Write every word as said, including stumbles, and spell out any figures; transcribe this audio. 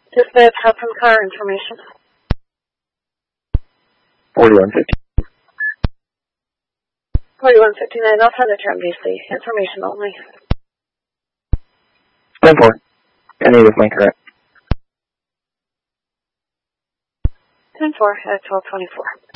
Dispatch, have some car information. forty-one fifty. forty-one fifty-nine, I'll try to turn B C. Information only. ten four. Any with my correct. ten four at twelve twenty-four.